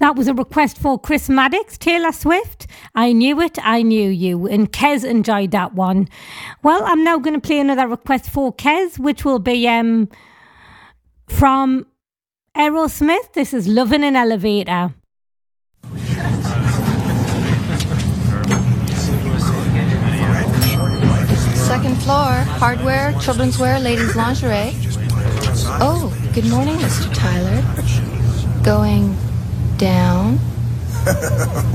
That was a request for Chris Maddox, Taylor Swift. I Knew It, I Knew You. And Kez enjoyed that one. Well, I'm now going to play another request for Kez, which will be from Aerosmith. This is Lovin' an Elevator. Second floor, hardware, children's wear, ladies' lingerie. Oh, good morning, Mr. Tyler. Going down.